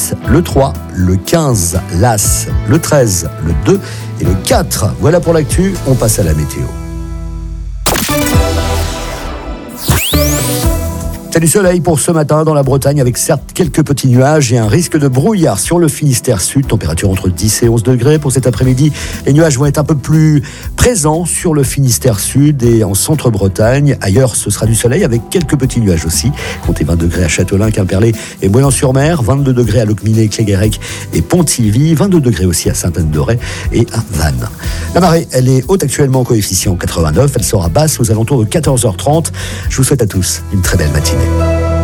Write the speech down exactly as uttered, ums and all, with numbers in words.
dix, le trois, le quinze, l'As, le treize, le deux et le quatre. Voilà pour l'actu, on passe à la météo. C'est du soleil pour ce matin dans la Bretagne avec certes quelques petits nuages et un risque de brouillard sur le Finistère Sud. Température entre dix et onze degrés pour cet après-midi. Les nuages vont être un peu plus présents sur le Finistère Sud et en centre-Bretagne. Ailleurs, ce sera du soleil avec quelques petits nuages aussi. Comptez vingt degrés à Châtelain, Quimperlé et Moyen-sur-Mer. vingt-deux degrés à Locminé, Cléguérec et Pontivy. vingt-deux degrés aussi à Sainte-Anne-d'Auray et à Vannes. La marée, elle est haute actuellement au coefficient quatre-vingt-neuf. Elle sera basse aux alentours de quatorze heures trente. Je vous souhaite à tous une très belle matinée.